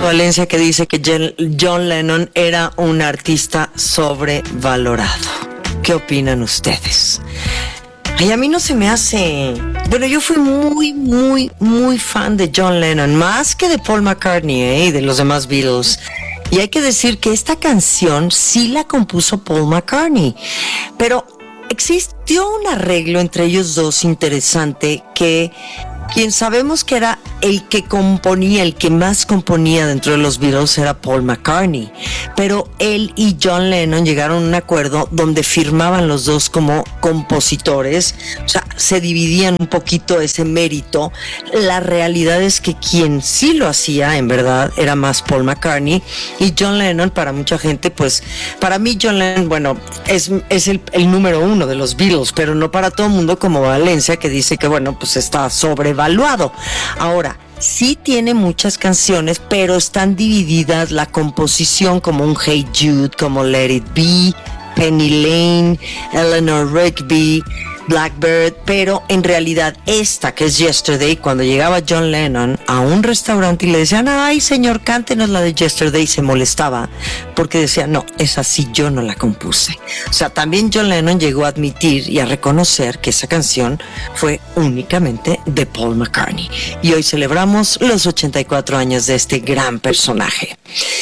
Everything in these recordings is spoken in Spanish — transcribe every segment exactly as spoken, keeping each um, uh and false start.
Valencia, que dice que John Lennon era un artista sobrevalorado. ¿Qué opinan ustedes? Ay, a mí no se me hace... Bueno, yo fui muy, muy, muy fan de John Lennon, más que de Paul McCartney, ¿eh? Y de los demás Beatles. Y hay que decir que esta canción sí la compuso Paul McCartney, pero existió un arreglo entre ellos dos interesante que... Quien sabemos que era el que componía, el que más componía dentro de los Beatles era Paul McCartney, pero él y John Lennon llegaron a un acuerdo donde firmaban los dos como compositores, o sea, se dividían un poquito ese mérito. La realidad es que quien sí lo hacía, en verdad, era más Paul McCartney, y John Lennon, para mucha gente, pues, para mí John Lennon, bueno, es, es el, el número uno de los Beatles, pero no para todo el mundo como Valencia, que dice que, bueno, pues está sobrevalorado. Ahora, sí tiene muchas canciones, pero están divididas la composición, como un Hey Jude, como Let It Be, Penny Lane, Eleanor Rigby, Blackbird, pero en realidad esta, que es Yesterday, cuando llegaba John Lennon a un restaurante y le decían, ay señor, cántenos la de Yesterday, se molestaba porque decía, no, esa sí yo no la compuse. O sea, también John Lennon llegó a admitir y a reconocer que esa canción fue únicamente de Paul McCartney. Y hoy celebramos los ochenta y cuatro años de este gran personaje.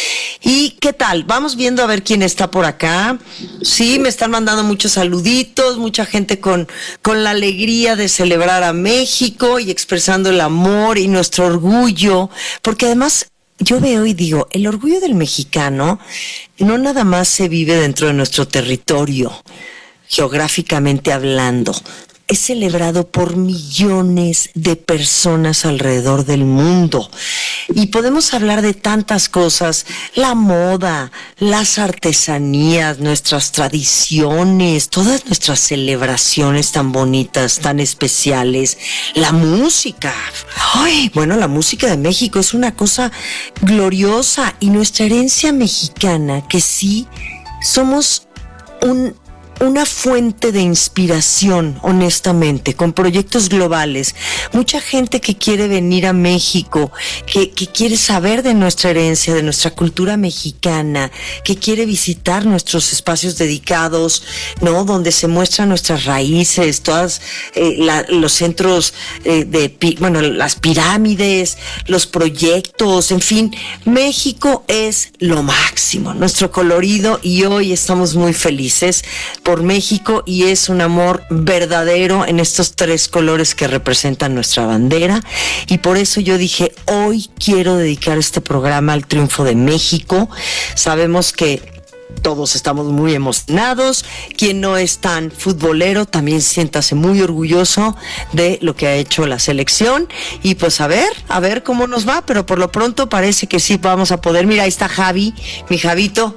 ¿Y qué tal? Vamos viendo a ver quién está por acá. Sí, me están mandando muchos saluditos, mucha gente con, con la alegría de celebrar a México y expresando el amor y nuestro orgullo, porque además yo veo y digo, el orgullo del mexicano no nada más se vive dentro de nuestro territorio, geográficamente hablando. Es celebrado por millones de personas alrededor del mundo. Y podemos hablar de tantas cosas, la moda, las artesanías, nuestras tradiciones, todas nuestras celebraciones tan bonitas, tan especiales, la música. Ay, bueno, la música de México es una cosa gloriosa, y nuestra herencia mexicana, que sí somos un... una fuente de inspiración, honestamente, con proyectos globales. Mucha gente que quiere venir a México, que, que quiere saber de nuestra herencia, de nuestra cultura mexicana, que quiere visitar nuestros espacios dedicados, ¿no? Donde se muestran nuestras raíces, todas eh, la, los centros eh, de, bueno, las pirámides, los proyectos, en fin, México es lo máximo, nuestro colorido, y hoy estamos muy felices por México, y es un amor verdadero en estos tres colores que representan nuestra bandera. Y por eso yo dije, hoy quiero dedicar este programa al triunfo de México. Sabemos que todos estamos muy emocionados. Quien no es tan futbolero también siéntase muy orgulloso de lo que ha hecho la selección. Y pues a ver, a ver cómo nos va, pero por lo pronto parece que sí vamos a poder. Mira, ahí está Javi, mi Javito,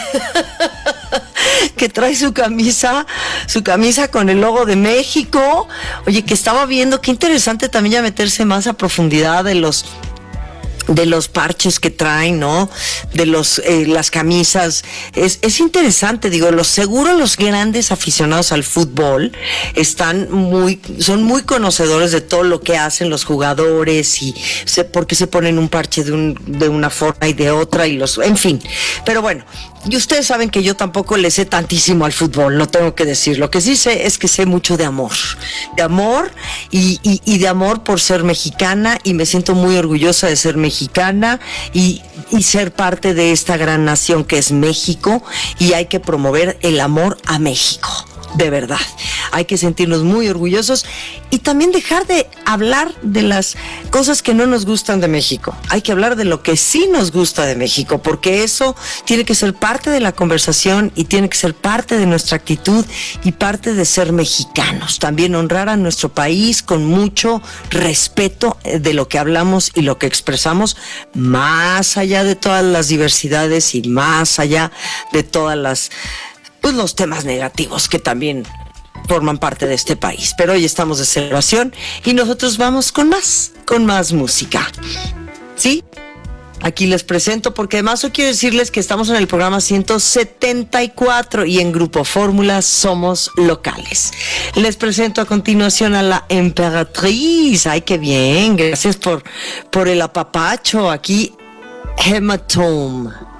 que trae su camisa, su camisa con el logo de México. Oye, que estaba viendo, qué interesante también ya meterse más a profundidad de los de los parches que traen, ¿no? De los eh, las camisas. Es, es interesante, digo, los seguro los grandes aficionados al fútbol están muy, son muy conocedores de todo lo que hacen los jugadores y se, por qué se ponen un parche de un, de una forma y de otra, y los, en fin. Pero bueno, y ustedes saben que yo tampoco le sé tantísimo al fútbol, no tengo que decir. Lo que sí sé es que sé mucho de amor, de amor y, y, y de amor por ser mexicana, y me siento muy orgullosa de ser mexicana y, y ser parte de esta gran nación que es México, y hay que promover el amor a México. De verdad, hay que sentirnos muy orgullosos y también dejar de hablar de las cosas que no nos gustan de México. Hay que hablar de lo que sí nos gusta de México, porque eso tiene que ser parte de la conversación y tiene que ser parte de nuestra actitud y parte de ser mexicanos. También honrar a nuestro país con mucho respeto de lo que hablamos y lo que expresamos, más allá de todas las diversidades y más allá de todas las pues los temas negativos que también forman parte de este país. Pero hoy estamos de celebración y nosotros vamos con más, con más música. ¿Sí? Aquí les presento, porque además hoy quiero decirles que estamos en el programa ciento setenta y cuatro y en Grupo Fórmula somos locales. Les presento a continuación a la Emperatriz. Ay, qué bien, gracias por, por el apapacho aquí. Hematome.